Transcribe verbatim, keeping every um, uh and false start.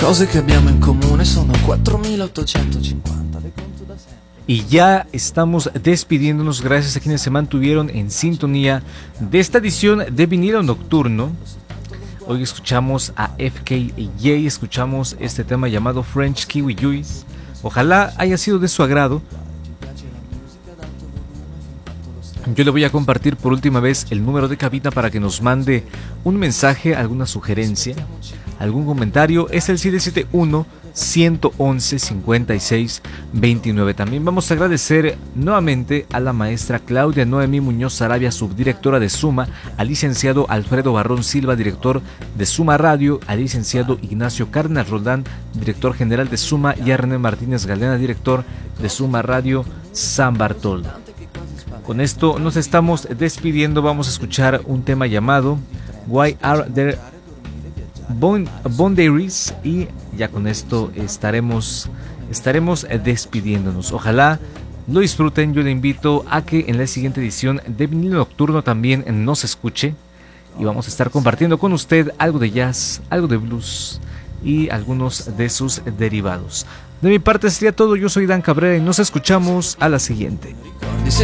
cose che abbiamo in comune sono quattromilaottocentocinquanta. Y ya estamos despidiéndonos, gracias a quienes se mantuvieron en sintonía de esta edición de Vinilo Nocturno. Hoy escuchamos a F K J, escuchamos este tema llamado French Kiwi Juice. Ojalá haya sido de su agrado. Yo le voy a compartir por última vez el número de cabina para que nos mande un mensaje, alguna sugerencia, algún comentario. Es el siete siete uno, uno uno uno, cinco seis dos nueve. También vamos a agradecer nuevamente a la maestra Claudia Noemí Muñoz Sarabia, subdirectora de Suma, al licenciado Alfredo Barrón Silva, director de Suma Radio, al licenciado Ignacio Cárdenas Roldán, director general de Suma, y a René Martínez Galena, director de Suma Radio San Bartolo. Con esto nos estamos despidiendo. Vamos a escuchar un tema llamado Why Are There Boundaries y ya con esto estaremos estaremos despidiéndonos. Ojalá lo disfruten. Yo le invito a que en la siguiente edición de Vinilo Nocturno también nos escuche y vamos a estar compartiendo con usted algo de jazz, algo de blues y algunos de sus derivados. De mi parte sería todo. Yo soy Dan Cabrera y nos escuchamos a la siguiente.